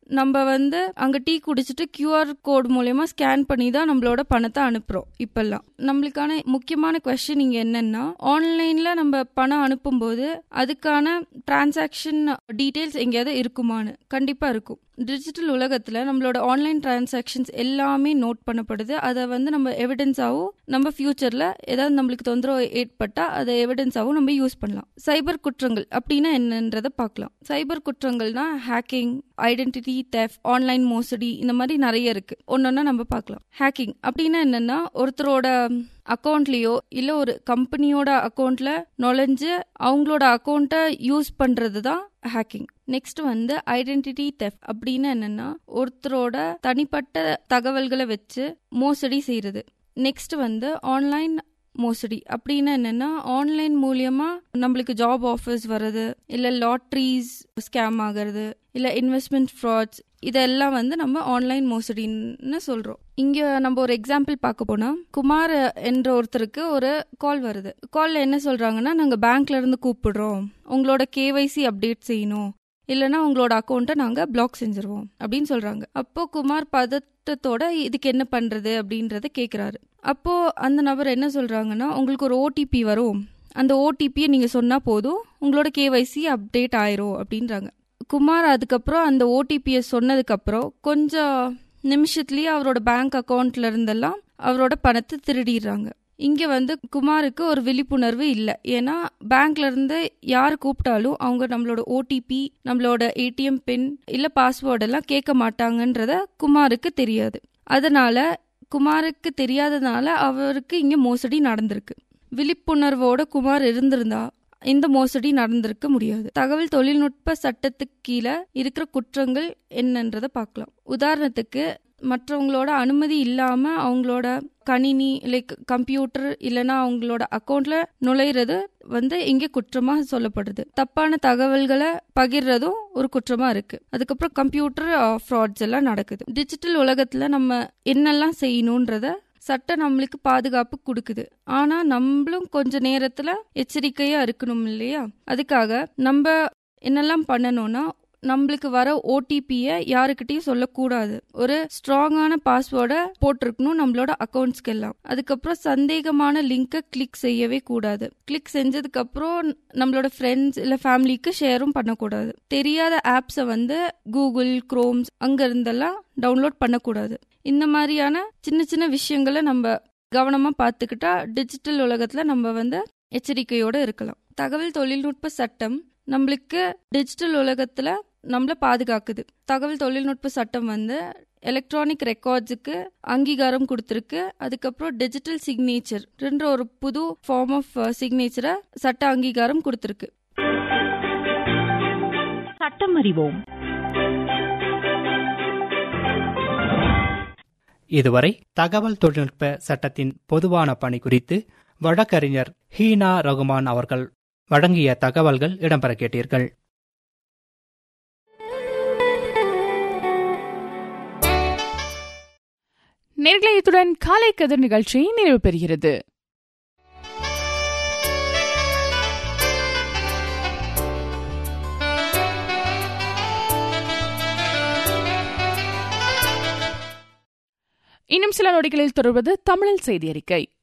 நம்ம அங்க டீ குடிச்சிட்டு QR கோட் மூலமா ஸ்கேன் பண்ணி தான் நம்மளோட பணத்தை அனுப்புறோம். இப்பெல்லாம் நம்மளுக்கான முக்கியமான கொஸ்டின் இங்க என்னன்னா, ஆன்லைன்ல நம்ம பணம் அனுப்பும்போது அதுக்கான டிரான்சாக்ஷன் டீடைல்ஸ் எங்கேயாவது இருக்குமான்னு. கண்டிப்பா இருக்கும். டிஜிட்டல் உலகத்துல நம்மளோட ஆன்லைன் டிரான்சாக்ஷன்ஸ் எல்லாமே நோட் பண்ணப்படுது. அதை நம்ம எவிடன்ஸாவும் நம்ம ஃபியூச்சர்ல ஏதாவது நம்மளுக்கு தொந்தரவு ஏற்பட்டா அதை எவிடன்ஸாவும் நம்ம யூஸ் பண்ணலாம். சைபர் குற்றங்கள் அப்படின்னா என்னன்றதை பார்க்கலாம். சைபர் குற்றங்கள்னா ஹேக்கிங், ஐடென்டிட்டி தெஃப்ட், ஆன்லைன் மோசடி, இந்த மாதிரி நிறைய இருக்கு. ஒன்னொன்னா நம்ம பார்க்கலாம். ஹேக்கிங் அப்படின்னா என்னன்னா, ஒருத்தரோட அக்கௌண்ட்லயோ இல்ல ஒரு கம்பெனியோட அக்கௌண்ட்ல நுழைஞ்சு அவங்களோட அக்கௌண்ட்டை யூஸ் பண்றது தான் ஹேக்கிங். நெக்ஸ்ட் ஐடென்டிட்டி தெஃப்ட் அப்படின்னா என்னன்னா, ஒருத்தரோட தனிப்பட்ட தகவல்களை வச்சு மோசடி செய்யறது. நெக்ஸ்ட் ஆன்லைன் மோசடி அப்படின்னா என்னன்னா, ஆன்லைன் மூலியமா நம்மளுக்கு ஜாப் ஆஃபர்ஸ் வர்றது, இல்ல லாட்டரிஸ் ஸ்கேம் ஆகிறது, இல்ல இன்வெஸ்ட்மெண்ட் ஃப்ராட்ஸ், இதெல்லாம் நம்ம ஆன்லைன் மோசடின்னு சொல்றோம். இங்க நம்ம ஒரு எக்ஸாம்பிள் பார்க்க போனா, குமார் என்ற ஒருத்தருக்கு ஒரு கால் வருது. கால்ல என்ன சொல்றாங்கன்னா, நாங்க பேங்க்ல இருந்து கூப்பிடுறோம், உங்களோட KYC அப்டேட் செய்யணும், இல்லைன்னா உங்களோட அக்கௌண்ட்டை நாங்க பிளாக் செஞ்சிருவோம் அப்படின்னு சொல்றாங்க. அப்போ குமார் பதட்டத்தோட இதுக்கு என்ன பண்றது அப்படின்றத கேக்குறாரு. அப்போ அந்த நபர் என்ன சொல்றாங்கன்னா, உங்களுக்கு ஒரு OTP வரும், அந்த OTPயை நீங்க சொன்னா போதும், உங்களோட KYC அப்டேட் ஆயிரும் அப்படின்றாங்க. குமார் அதுக்கப்புறம் அந்த OTPயை சொன்னதுக்கு அப்புறம் கொஞ்சம் நிமிஷத்துலயே அவரோட பேங்க் அக்கௌண்ட்ல இருந்தெல்லாம் அவரோட பணத்தை திருடிடுறாங்க. இங்க குமாருக்கு ஒரு விழிப்புணர்வு இல்லை. ஏன்னா பேங்க்ல இருந்து யார் கூப்பிட்டாலும் அவங்க நம்மளோட OTP, நம்மளோட ATM பின் இல்ல பாஸ்வேர்ட் எல்லாம் கேட்க மாட்டாங்கன்றத குமாருக்கு தெரியாது. அதனால குமாருக்கு தெரியாதனால அவருக்கு இங்க மோசடி நடந்திருக்கு. விழிப்புணர்வோட குமார் இருந்திருந்தா இந்த மோசடி நடந்திருக்க முடியாது. தகவல் தொழில்நுட்ப சட்டத்துக்கு கீழே இருக்கிற குற்றங்கள் என்னன்றதை பார்க்கலாம். உதாரணத்துக்கு, மற்றவங்களோட அனுமதி இல்லாம அவங்களோட கணினி லைக் கம்ப்யூட்டர் இல்லைன்னா அவங்களோட அக்கௌண்ட்ல நுழைறது இங்க குற்றமா சொல்லப்படுது. தப்பான தகவல்களை பகிர்றதும் ஒரு குற்றமா இருக்கு. அதுக்கப்புறம் கம்ப்யூட்டர் ஃப்ராட்ஸ் எல்லாம் நடக்குது. டிஜிட்டல் உலகத்துல நம்ம என்னெல்லாம் செய்யணும்ன்றத சட்டம் நம்மளுக்கு பாதுகாப்பு கொடுக்குது. ஆனா நம்மளும் கொஞ்ச நேரத்துல எச்சரிக்கையா இருக்கணும் இல்லையா? அதுக்காக நம்ம என்னெல்லாம் பண்ணணும்னா, நம்மளுக்கு வர OTPயை யாருக்கிட்டையும் சொல்லக்கூடாது. ஒரு ஸ்ட்ராங்கான பாஸ்வேர்டை போட்டிருக்கணும் நம்மளோட அக்கௌண்ட்ஸ்க்கு எல்லாம். அதுக்கப்புறம் சந்தேகமான லிங்கை கிளிக் செய்யவே கூடாது. கிளிக் செஞ்சதுக்கு அப்புறம் நம்மளோட ஃப்ரெண்ட்ஸ் இல்ல ஃபேமிலிக்கு ஷேரும் பண்ணக்கூடாது. தெரியாத ஆப்ஸை கூகுள், குரோம்ஸ் அங்க இருந்தெல்லாம் டவுன்லோட் பண்ணக்கூடாது. இந்த மாதிரியான சின்ன சின்ன விஷயங்களை நம்ம கவனமா பார்த்துக்கிட்டா டிஜிட்டல் உலகத்துல நம்ம எச்சரிக்கையோட இருக்கலாம். தகவல் தொழில்நுட்ப சட்டம் நம்மளுக்கு டிஜிட்டல் உலகத்துல நம்மள பாதுகாக்குது. தகவல் தொழில்நுட்ப சட்டம் எலக்ட்ரானிக் ரெக்கார்ட்ஸுக்கு அங்கீகாரம் கொடுத்திருக்கு. அதுக்கப்புறம் டிஜிட்டல் சிக்னேச்சர் என்ற ஒரு புது ஃபார்ம் ஆஃப் சிக்னேச்சரை சட்ட அங்கீகாரம் கொடுத்திருக்கு. சட்டம் அறிவோம். இதுவரை தகவல் தொழில்நுட்ப சட்டத்தின் பொதுவான பணி குறித்து வழக்கறிஞர் ஹீனா ரகுமான் அவர்கள் வழங்கிய தகவல்கள் இடம்பெற கேட்டீர்கள். நேயர்களே, இத்துடன் காலை கதிர் நிகழ்ச்சி நிறைவு பெறுகிறது. இன்னும் சில நொடிகளில் தொடர்வது தமிழில் செய்தி அறிக்கை.